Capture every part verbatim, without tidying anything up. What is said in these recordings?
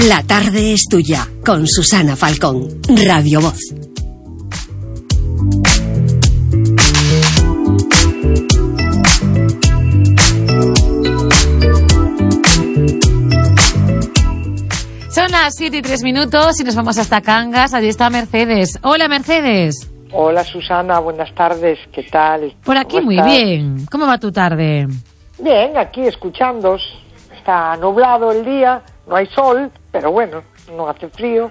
La tarde es tuya, con Susana Falcón, Radio Voz. Son las siete y tres minutos y nos vamos hasta Cangas. Allí está Mercedes. Hola, Mercedes. Hola, Susana, buenas tardes, ¿qué tal? Por aquí muy estás? Bien. ¿Cómo va tu tarde? Bien, aquí escuchándos. Está nublado el día, no hay sol, pero bueno, no hace frío.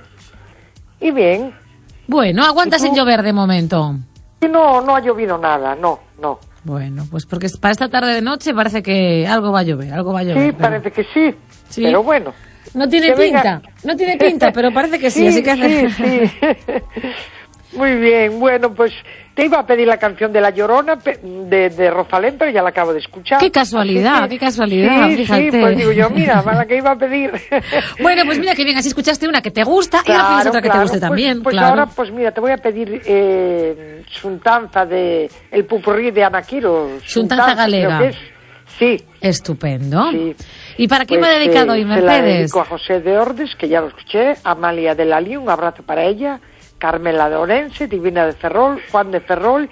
Y bien. Bueno, aguanta sin llover de momento. No, no ha llovido nada, no, no. Bueno, pues porque para esta tarde de noche parece que algo va a llover, algo va a llover. Sí, pero... parece que sí, sí, pero bueno. No tiene pinta, venga. no tiene pinta, pero parece que sí, sí así que... Sí, sí. Muy bien, bueno, pues te iba a pedir la canción de La Llorona de, de Rosalén, pero ya la acabo de escuchar. ¡Qué casualidad, que, qué casualidad! Sí, fíjate. Sí, pues digo yo, mira, para la que iba a pedir. Bueno, pues mira que bien, así escuchaste una que te gusta claro, y ahora pides otra claro, que te guste pues, también, Pues claro. ahora, pues mira, te voy a pedir eh, Xuntanza de El Pupurrí de Ana Quiro. Xuntanza galega. Creo que es. Sí. Estupendo. Sí. ¿Y para quién pues, me ha dedicado eh, hoy, Mercedes? Se la dedico a José de Ordes, que ya lo escuché, Amalia de Lalí, un abrazo para ella, Carmela de Orense, Divina de Ferrol, Juan de Ferrol,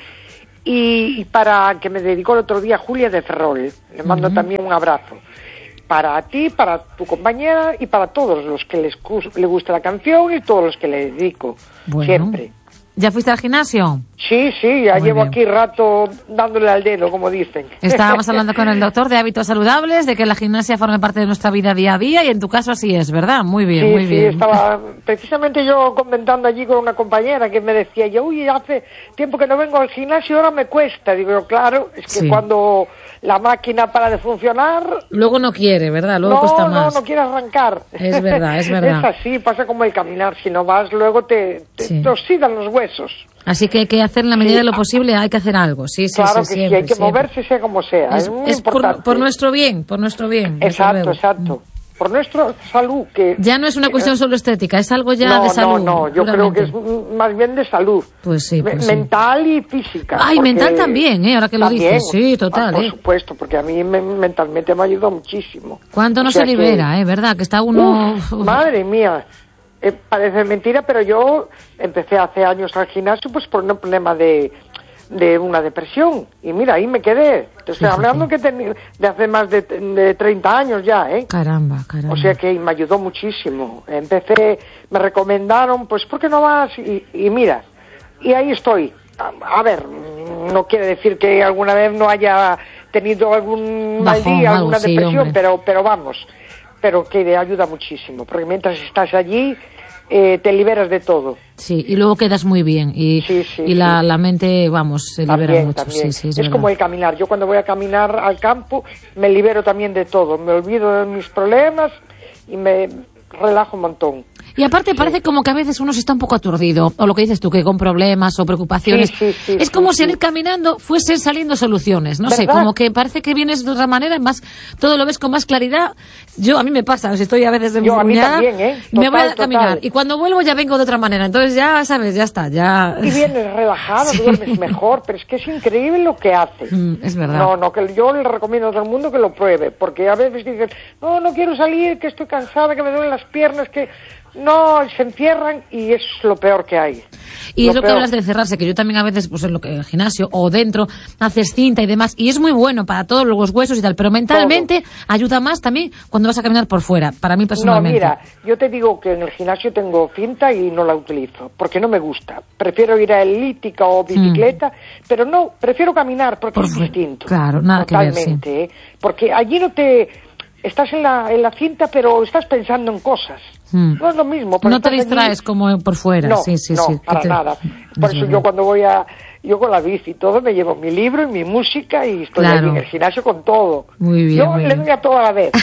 y, y para que me dedicó el otro día Julia de Ferrol. Le mando uh-huh. también un abrazo. Para ti, para tu compañera y para todos los que les, les gusta la canción y todos los que le dedico. Bueno. Siempre. ¿Ya fuiste al gimnasio? Sí, sí, ya Muy llevo bien. aquí rato dándole al dedo, como dicen. Estábamos hablando con el doctor de hábitos saludables, de que la gimnasia forma parte de nuestra vida día a día, y en tu caso así es, ¿verdad? Muy bien, sí, muy sí, bien. Sí, estaba precisamente yo comentando allí con una compañera que me decía, yo, uy, hace tiempo que no vengo al gimnasio, ahora me cuesta. Digo, claro, es que sí. Cuando la máquina para de funcionar... Luego no quiere, ¿verdad? Luego no, cuesta más. No, no quiere arrancar. Es verdad, es verdad. Es así, pasa como el caminar, si no vas, luego te, te, sí. te oxidan los huesos. Así que hay que hacer en la medida sí. de lo posible, hay que hacer algo, sí, sí, claro sí, que siempre, sí, hay que siempre. moverse sea como sea, es, es muy es importante. Por, por nuestro bien, por nuestro bien. Exacto, exacto. Por nuestra salud, que... Ya no es una cuestión solo estética, es algo ya no, de salud. No, no, yo puramente. creo que es más bien de salud. Pues sí, pues mental sí. y física. Ay, mental también, ¿eh? Ahora que lo también, dices, sí, total, ah, por ¿eh? Por supuesto, porque a mí me, mentalmente me ayudó muchísimo. ¿Cuánto no o sea se libera, que... eh? ¿Verdad? Que está uno... Uf, madre mía. Eh, parece mentira, pero yo empecé hace años al gimnasio pues por un problema de, de una depresión. Y mira, ahí me quedé. Te estoy Fíjate. hablando que ten, de hace más de, de treinta años ya, ¿eh? Caramba, caramba. O sea que me ayudó muchísimo. Empecé, me recomendaron, pues, ¿por qué no vas? Y, y mira, y ahí estoy. A, a ver, no quiere decir que alguna vez no haya tenido algún mal Bajón, día, algo, alguna sí, depresión, hombre. pero, pero vamos... pero que te ayuda muchísimo, porque mientras estás allí eh, te liberas de todo. Sí, y luego quedas muy bien, y, sí, sí, y la, sí. la mente, vamos, se libera también, mucho. También. Sí, sí, es es como el caminar, yo cuando voy a caminar al campo me libero también de todo, me olvido de mis problemas y me relajo un montón. Y aparte sí. parece como que a veces uno se está un poco aturdido, o lo que dices tú, que con problemas o preocupaciones. Sí, sí, sí, es como sí, si al sí. ir caminando fuesen saliendo soluciones, no ¿verdad? sé, como que parece que vienes de otra manera, más todo lo ves con más claridad. Yo, a mí me pasa, si estoy a veces Yo, a mí embuñada, también, ¿eh? Total, me voy a caminar, total. y cuando vuelvo ya vengo de otra manera, entonces ya, sabes, ya está, ya... Y vienes relajado, sí. duermes mejor, pero es que es increíble lo que hace. Mm, es verdad. No, no, que yo le recomiendo a todo el mundo que lo pruebe, porque a veces dicen, no, no quiero salir, que estoy cansada, que me duelen las piernas, que... No, se encierran y es lo peor que hay. Y lo es lo peor. que hablas de encerrarse, que yo también a veces, pues en lo que en el gimnasio o dentro, haces cinta y demás, y es muy bueno para todos los huesos y tal, pero mentalmente Todo. ayuda más también cuando vas a caminar por fuera, para mí personalmente. No, mira, yo te digo que en el gimnasio tengo cinta y no la utilizo, porque no me gusta. Prefiero ir a elíptica o bicicleta, mm. pero no, prefiero caminar porque por es fuera. distinto. Claro, nada Totalmente, que ver, sí. ¿eh? Porque allí no te... Estás en la, en la cinta, pero estás pensando en cosas. Mm. No es lo mismo. No te distraes allí... como por fuera. No, sí, sí, no, sí. para te... nada. Por es eso verdad. yo cuando voy a... Yo con la bici y todo me llevo mi libro y mi música y estoy claro. allí en el gimnasio con todo. Muy bien, yo muy le bien. doy a todo a la vez.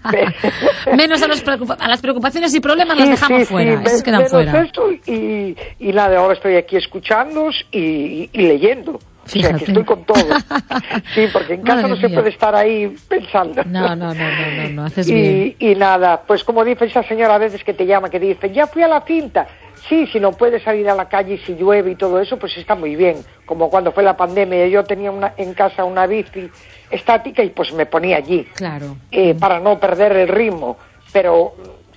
Menos a, los preocupa... a las preocupaciones y problemas sí, las dejamos sí, fuera. Sí, Esas quedan menos fuera. Esto y, y nada, ahora estoy aquí escuchándoos y, y, y leyendo. Fíjate. O sea, que estoy con todo. Sí, porque en casa Madre no se mía. puede estar ahí pensando. No, no, no, no, no, no. haces y, bien. Y nada, pues como dice esa señora a veces que te llama, que dice, ya fui a la cinta. Sí, si no puedes salir a la calle y si llueve y todo eso, pues está muy bien. Como cuando fue la pandemia, yo tenía una, en casa una bici estática y pues me ponía allí. Claro. Eh, para no perder el ritmo. Pero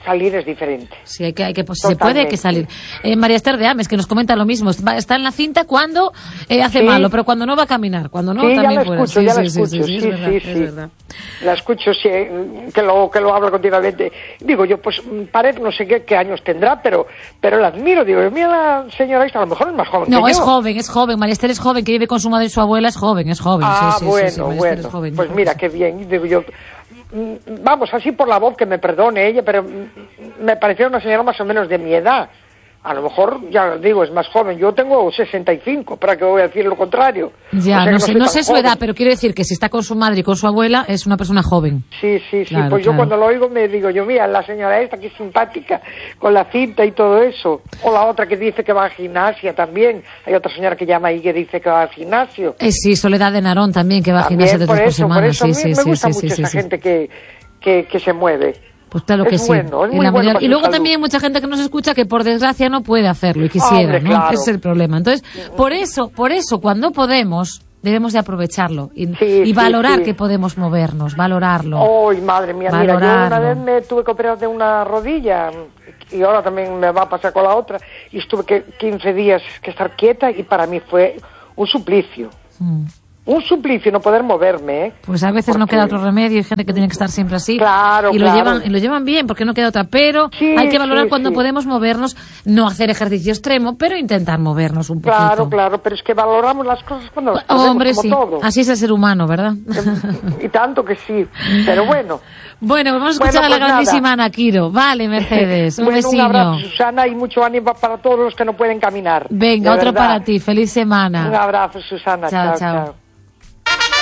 salir es diferente. Sí, hay que, hay que, pues, si se puede, hay que salir. Eh, María Esther de Ames, que nos comenta lo mismo, está, está en la cinta cuando eh, hace sí. malo, pero cuando no va a caminar, cuando no sí, también ya la puede. escucho, Sí, ya sí, la escucho, sí, sí, sí, es sí, verdad, sí, es sí. verdad. La escucho, sí, que lo, que lo hablo continuamente. Digo yo, pues, Pared no sé qué, qué años tendrá, pero pero la admiro, digo, mira la señora esta, a lo mejor es más joven No, que es yo. joven, es joven, María Esther es joven, que vive con su madre y su abuela, es joven, es joven. Ah, sí, sí, bueno, sí, sí, María bueno, Esther es joven, pues mira, qué bien, digo yo... Vamos, así por la voz, que me perdone ella, pero me pareció una señora más o menos de mi edad. A lo mejor, ya digo, es más joven. Yo tengo sesenta y cinco, ¿para qué voy a decir lo contrario? Ya, o sea, no, no sé, no sé su joven. edad, pero quiero decir que si está con su madre y con su abuela, es una persona joven. Sí, sí, sí. Claro, pues claro. yo cuando lo oigo me digo yo, mira, la señora esta que es simpática, con la cinta y todo eso. O la otra que dice que va a gimnasia también. Hay otra señora que llama ahí que dice que va al gimnasio. Eh, sí, Soledad de Narón también, que va a También, gimnasia de por tres por eso, semana. por eso, sí, a mí sí, me sí, gusta sí, mucho sí, esa sí. gente que, que, que se mueve. Pues claro que es sí. bueno, es En muy la bueno mayoría- para y su luego salud. también hay mucha gente que nos escucha que por desgracia no puede hacerlo y quisiera, Hombre, ¿no? claro. Ese es el problema. Entonces, por eso, por eso, cuando podemos, debemos de aprovecharlo y, Sí, y sí, valorar sí. que podemos movernos, valorarlo. ¡Ay, madre mía! Mira, yo Valorarlo. una vez me tuve que operar de una rodilla y ahora también me va a pasar con la otra y estuve que quince días que estar quieta y para mí fue un suplicio. Mm. Un suplicio no poder moverme, ¿eh? Pues a veces no Porque- queda otro remedio, hay gente que tiene que estar siempre así. Claro, y lo claro. llevan y lo llevan bien porque no queda otra, pero Sí, hay que valorar sí, cuando sí. podemos movernos, no hacer ejercicio extremo, pero intentar movernos un poquito. Claro, claro, pero es que valoramos las cosas cuando las perdemos, Hombre, como sí. todo. Así es el ser humano, ¿verdad? Y tanto que sí, pero bueno. Bueno, vamos a escuchar Bueno, a la pues grandísima nada. Ana Quiro. Vale, Mercedes, un Bueno, besillo. un abrazo, Susana, y mucho ánimo para todos los que no pueden caminar. Venga, De otro verdad. para ti. Feliz semana. Un abrazo, Susana. Chao, chao. chao. chao.